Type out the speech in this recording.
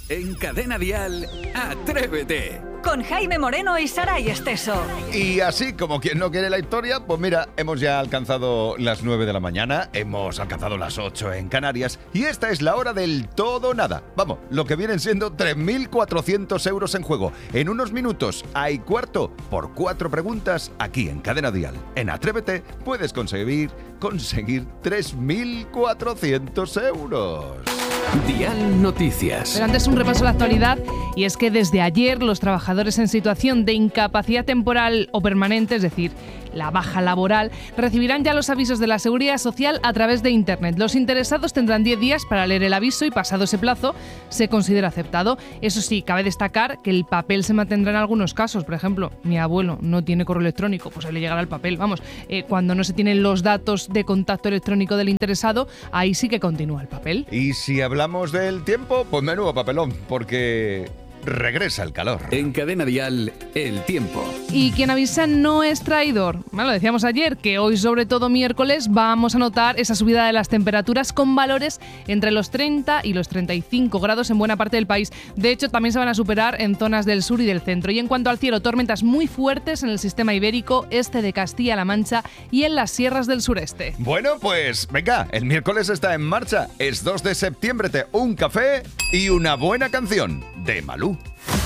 En Cadena Dial, Atrévete. Con Jaime Moreno y Saray Esteso. Y así como quien no quiere la historia, pues mira, hemos ya alcanzado las 9 de la mañana, hemos alcanzado las 8 en Canarias y esta es la hora del todo o nada. Vamos, lo que vienen siendo 3.400 euros en juego. En unos minutos hay cuarto por 4 preguntas aquí en Cadena Dial. En Atrévete puedes conseguir 3.400 euros. Dial Noticias. Pero antes un repaso a la actualidad, y es que desde ayer los trabajadores en situación de incapacidad temporal o permanente, es decir, la baja laboral, recibirán ya los avisos de la Seguridad Social a través de Internet. Los interesados tendrán 10 días para leer el aviso y pasado ese plazo se considera aceptado. Eso sí, cabe destacar que el papel se mantendrá en algunos casos. Por ejemplo, mi abuelo no tiene correo electrónico, pues ahí le llegará el papel. Vamos, cuando no se tienen los datos de contacto electrónico del interesado, ahí sí que continúa el papel. Y si hablamos del tiempo, pues menudo papelón, porque regresa el calor. En Cadena Dial, el tiempo. Y quien avisa no es traidor. Bueno, lo decíamos ayer, que hoy, sobre todo miércoles, vamos a notar esa subida de las temperaturas con valores entre los 30 y los 35 grados en buena parte del país. De hecho, también se van a superar en zonas del sur y del centro. Y en cuanto al cielo, tormentas muy fuertes en el sistema ibérico, este de Castilla-La Mancha y en las sierras del sureste. Bueno, pues venga, el miércoles está en marcha. Es 2 de septiembre, un café y una buena canción de Malú.